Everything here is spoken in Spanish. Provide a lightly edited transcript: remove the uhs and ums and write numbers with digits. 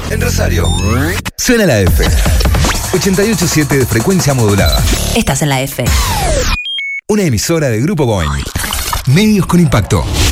En Rosario, suena la F. 88.7 de frecuencia modulada. Estás en la F. Una emisora de Grupo Boeing. Medios con impacto.